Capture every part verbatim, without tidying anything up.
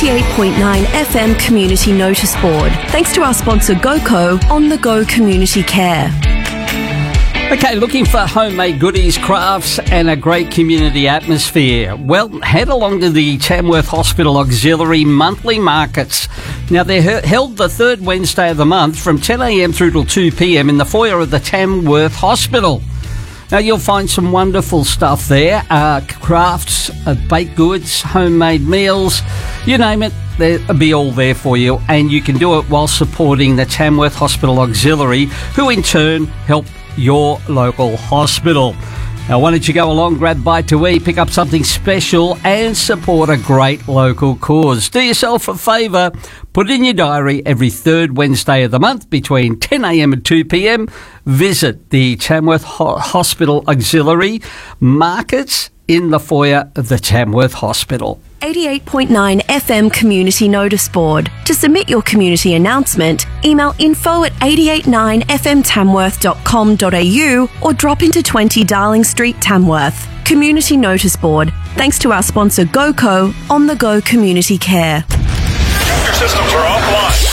eighty-eight point nine F M Community Notice Board. Thanks to our sponsor GoCo, On The Go Community Care. Okay, looking for homemade goodies, crafts and a great community atmosphere? Well, head along to the Tamworth Hospital Auxiliary monthly markets. Now, they're he- held the third Wednesday of the month from ten a m through till two p m in the foyer of the Tamworth Hospital. Now, you'll find some wonderful stuff there, uh, crafts, uh, baked goods, homemade meals, you name it, they'll be all there for you. And you can do it while supporting the Tamworth Hospital Auxiliary, who in turn help your local hospital. Now, why don't you go along, grab a bite to eat, pick up something special and support a great local cause. Do yourself a favour, put it in your diary every third Wednesday of the month between ten a m and two p m. Visit the Tamworth Ho- Hospital Auxiliary markets in the foyer of the Tamworth Hospital. eighty-eight point nine F M Community Notice Board. To submit your community announcement, email info at eight eight nine f m tamworth dot com dot a u or drop into twenty Darling Street, Tamworth. Community Notice Board. Thanks to our sponsor GoCo, On The Go Community Care. Your systems are offline.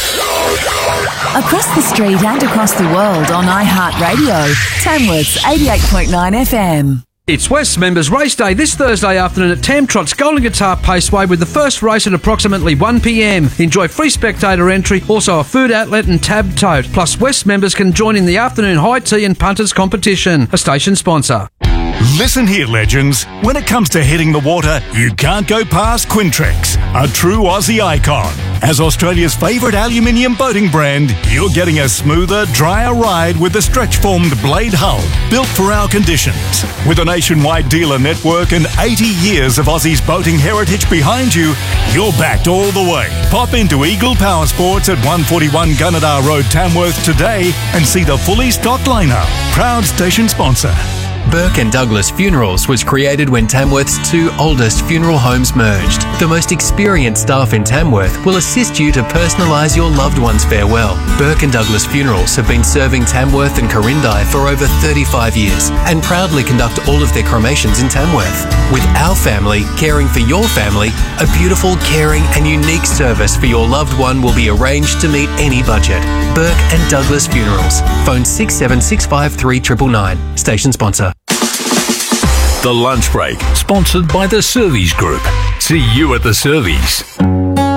Across the street and across the world on iHeartRadio. Tamworth's eighty-eight point nine F M. It's West Members Race Day this Thursday afternoon at Tam Trot's Golden Guitar Paceway with the first race at approximately one p m. Enjoy free spectator entry, also a food outlet and tab tote. Plus, West members can join in the afternoon high tea and punters competition. A station sponsor. Listen here, legends. When it comes to hitting the water, you can't go past Quintrex, a true Aussie icon. As Australia's favourite aluminium boating brand, you're getting a smoother, drier ride with the stretch-formed blade hull, built for our conditions. With a nationwide dealer network and eighty years of Aussie's boating heritage behind you, you're backed all the way. Pop into Eagle Power Sports at one forty-one Gunnedah Road, Tamworth today and see the fully stocked lineup. Proud station sponsor. Burke and Douglas Funerals was created when Tamworth's two oldest funeral homes merged. The most experienced staff in Tamworth will assist you to personalise your loved one's farewell. Burke and Douglas Funerals have been serving Tamworth and Corindai for over thirty-five years and proudly conduct all of their cremations in Tamworth. With our family caring for your family, a beautiful, caring and unique service for your loved one will be arranged to meet any budget. Burke and Douglas Funerals. Phone six seven six five three nine nine nine. Station sponsor. The Lunch Break, sponsored by the Servies Group. See you at the Servies.